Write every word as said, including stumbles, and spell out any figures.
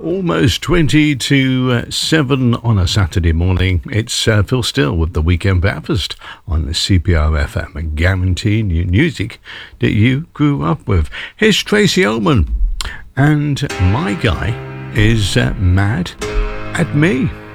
Almost twenty to uh, seven on a Saturday morning. It's uh, Phil Still with the Weekend Breakfast on the C P R F M, guaranteeing you music that you grew up with. Here's Tracy Ullman, and my guy is uh, mad at me.